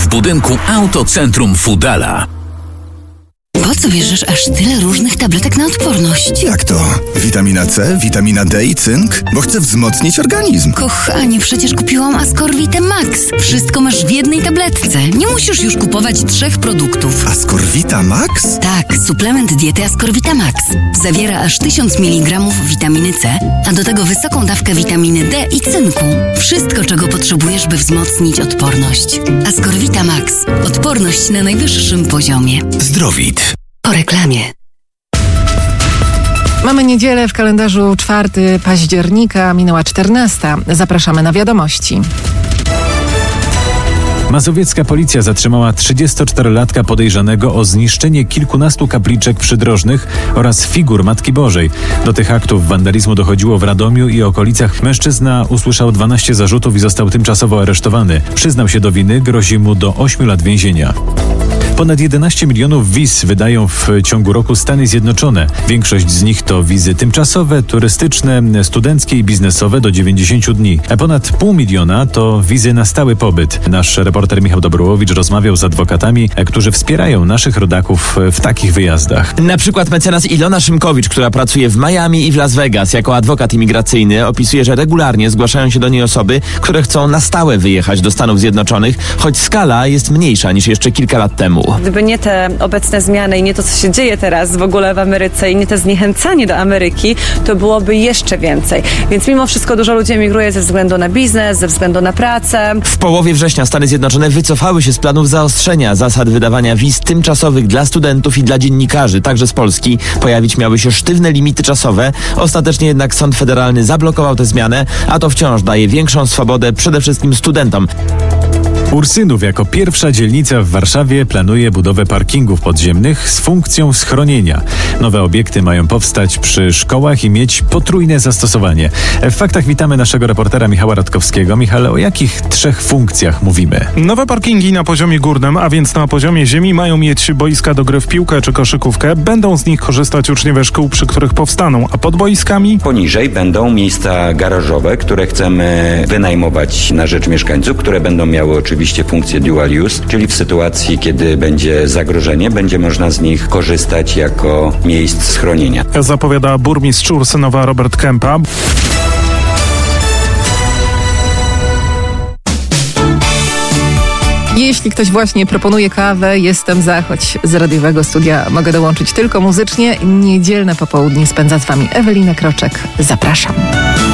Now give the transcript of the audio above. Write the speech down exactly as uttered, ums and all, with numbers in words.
budynku Autocentrum Fudala. Po co bierzesz aż tyle różnych tabletek na odporność? Jak to? Witamina C, witamina D i cynk? Bo chcę wzmocnić organizm. Kochanie, przecież kupiłam Ascorvitę Max. Wszystko masz w jednej tabletce. Nie musisz już kupować trzech produktów. Ascorvita Max? Tak, suplement diety Ascorvita Max. Zawiera aż tysiąc miligramów witaminy C, a do tego wysoką dawkę witaminy D i cynku. Wszystko, czego potrzebujesz, by wzmocnić odporność. Ascorvita Max. Odporność na najwyższym poziomie. Zdrowit. Po reklamie. Mamy niedzielę, w kalendarzu czwartego października, minęła czternasta. Zapraszamy na wiadomości. Mazowiecka policja zatrzymała trzydziestoczterolatka podejrzanego o zniszczenie kilkunastu kapliczek przydrożnych oraz figur Matki Bożej. Do tych aktów wandalizmu dochodziło w Radomiu i okolicach. Mężczyzna usłyszał dwanaście zarzutów i został tymczasowo aresztowany. Przyznał się do winy, grozi mu do ośmiu lat więzienia. Ponad jedenaście milionów wiz wydają w ciągu roku Stany Zjednoczone. Większość z nich to wizy tymczasowe, turystyczne, studenckie i biznesowe do dziewięćdziesięciu dni. A ponad pół miliona to wizy na stały pobyt. Nasz reporter Michał Dobrołowicz rozmawiał z adwokatami, którzy wspierają naszych rodaków w takich wyjazdach. Na przykład mecenas Ilona Szymkowicz, która pracuje w Miami i w Las Vegas jako adwokat imigracyjny, opisuje, że regularnie zgłaszają się do niej osoby, które chcą na stałe wyjechać do Stanów Zjednoczonych, choć skala jest mniejsza niż jeszcze kilka lat temu. Gdyby nie te obecne zmiany i nie to, co się dzieje teraz w ogóle w Ameryce i nie to zniechęcanie do Ameryki, to byłoby jeszcze więcej. Więc mimo wszystko dużo ludzi emigruje ze względu na biznes, ze względu na pracę. W połowie września Stany Zjednoczone wycofały się z planów zaostrzenia zasad wydawania wiz tymczasowych dla studentów i dla dziennikarzy, także z Polski. Pojawić miały się sztywne limity czasowe. Ostatecznie jednak sąd federalny zablokował tę zmianę, a to wciąż daje większą swobodę przede wszystkim studentom. Ursynów jako pierwsza dzielnica w Warszawie planuje budowę parkingów podziemnych z funkcją schronienia. Nowe obiekty mają powstać przy szkołach i mieć potrójne zastosowanie. W faktach witamy naszego reportera Michała Radkowskiego. Michale, o jakich trzech funkcjach mówimy? Nowe parkingi na poziomie górnym, a więc na poziomie ziemi, mają mieć boiska do gry w piłkę czy koszykówkę. Będą z nich korzystać uczniowie szkół, przy których powstaną, a pod boiskami? Poniżej będą miejsca garażowe, które chcemy wynajmować na rzecz mieszkańców, które będą miały oczywiście Oczywiście funkcję dual use, czyli w sytuacji, kiedy będzie zagrożenie, będzie można z nich korzystać jako miejsc schronienia. Zapowiada burmistrz Ursynowa Robert Kępa. Jeśli ktoś właśnie proponuje kawę, jestem za, choć z radiowego studia mogę dołączyć tylko muzycznie. Niedzielne popołudnie spędza z wami Ewelina Kroczek. Zapraszam.